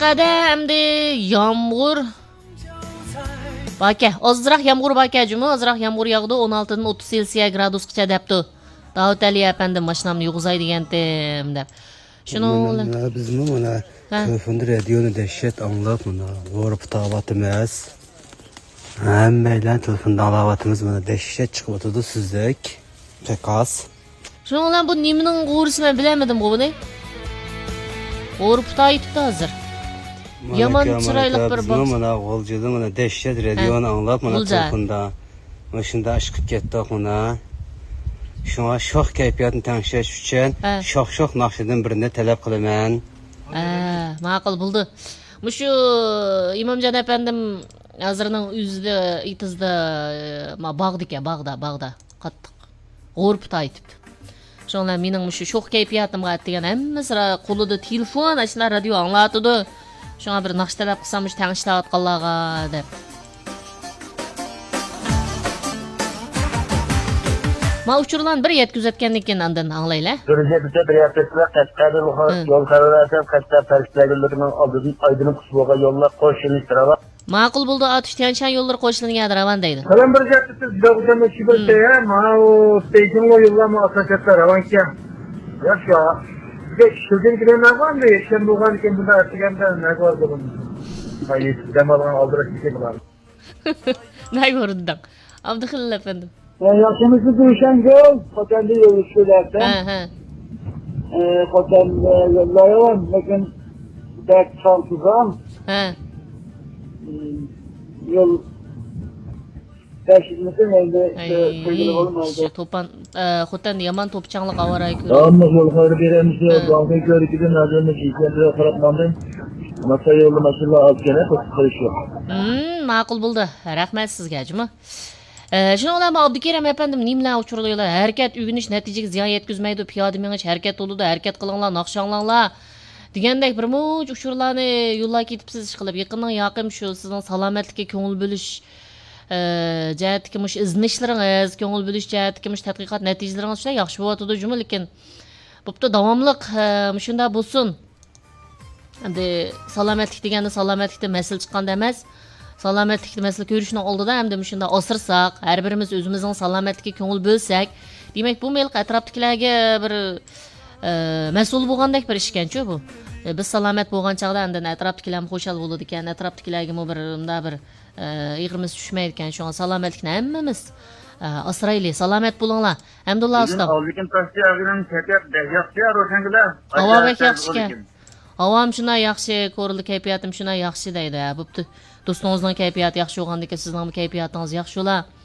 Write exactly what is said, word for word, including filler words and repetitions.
Qada endi yomg'ir baka, ozroq yomg'ir baka jumi, ozroq yomg'ir yog'di o'n olti dan o'ttiz Selsiya gradusgacha debdi. Davut Ali apandim mashinamni yug'izay degandim deb. Shuni bizmi mana telefonda radioni dehshat anglab mana o'rib tavatimiz. Hammalar telefonda alavatimiz mana dehshat chiqib o'tdi sizdek. Pekas. Shuni bilan bu nimaning qo'risini bilamadim bu buni. O'rib tayibdi hozir. Yaman chiroyli bir box. Mana g'o'ljida mana dehshat radioni anglab mana telefonda. Mana shunda chiqib ketdi mana. Shunga shoh kayfiyatni tangshish uchun shoh-shoh naqshidan birini talab qilaman. Ha, ma'qul bo'ldi. Mushu Imomjon apandim hozirning o'zida itizda ma bog'dika, bog'da, bog'da qattiq g'urb taytibdi. Shunlar mening mushu shoh kayfiyatimga degan hammasi qo'lida telefon, ashna radio anglatdi. Shunga bir naqsh talab qilsam, mush tangishlayotganlarga deb. Ma uçurulan bir yetkizatgandan keyin andan anglaylar. Durjatda bir yapetlar qatqada yo'l qarorasidan qatqa parishlarning oldida aydınlık qismiga yo'llar qo'shilish tarava. Ma'qul bo'ldi, atish tiyanshan yo'llar qo'shilingan ravan deydi. Qalam bir jatda siz dog'dan chiqibdi, ma o stejning yo'llarni asosatda ravanga. Yo'q, geç sözün giremez var mı? Yaşam doğan iken bunda artıkanda ne var bunun? Hayır, demalığın aldırak bir şey var. Ne gördün? Abdülhilal efendim. Yani yaşamızı düşen yol, Koten'de yolu söylerken. He he. Koten'de yolları var, lakin dert şansızam. He. Yol Teşhizmesin elde sevgili olmadı. Topan, Koten'de yaman topçanlık avarayı görüyor. Tamam, yol karı birimizi, bağlı görüküden adını çizgileri karatmandım. Masa yolu mesela az gene karışıyor. Hmm, ma'qul bo'ldi. Rahmat sizga, juma. Shuni olama Abdukerim efendim nimlar uçuruluyorlar. Harakat uygunish natijaga ziyon yetkazmaydi. Piyoda menish harakat bo'ladi. Harakat qilinglar, naqshanlanglar. Degandek bir much uçurlarni yo'lga ketibsiz ish qilib, yaqindan yaqin shu sizning salomatlikka ko'ngil bo'lish jihatga mush iznishlaringiz, ko'ngil bo'lish jihatga mush tadqiqot natijalaringiz juda yaxshi bo'lyapti juma, lekin bo'pti davomliq shunda bo'lsin. Endi salomatlik deganda salomatlikda masal chiqqanda emas. Salomatlikni masala ko'rishning oldida hamda shunda osirsak, har birimiz o'zimizning salomatlikka ko'ngil bo'lsak, demak bu mel atrofdagilarga bir mas'ul bo'lgandek bir ishkanchu bu. Biz salomat bo'lgan chaqda andan atrofdagilar xo'shal bo'ladi ekan, atrofdagilarga bir unda bir ig'rimiz tushmaydi ekan. Shunga salomatlikni hammamiz asraylik, salomat bo'linglar. Hamdulloh usta. Lekin tasdiqlagan kayfiyat yaxshi, ro'shangilar. Avobek yaxshi. Avam shuna yaxshi, ko'rildi kayfiyatim shuna yaxshi deydi. Bo'pti. Do'stingizning kayfiyati yaxshi bo'lgandek, sizning kayfiyatingiz yaxshi bo'lar.